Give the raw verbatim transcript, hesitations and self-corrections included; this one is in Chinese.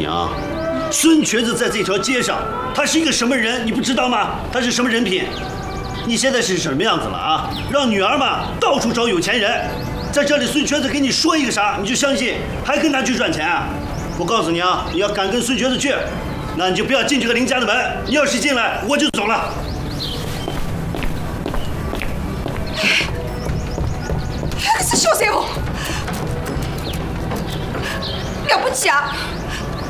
你啊，孙瘸子在这条街上，他是一个什么人，你不知道吗？他是什么人品？你现在是什么样子了啊？让女儿嘛到处找有钱人，在这里孙瘸子给你说一个啥，你就相信，还跟他去赚钱啊？我告诉你啊，你要敢跟孙瘸子去，那你就不要进这个林家的门。你要是进来，我就走了。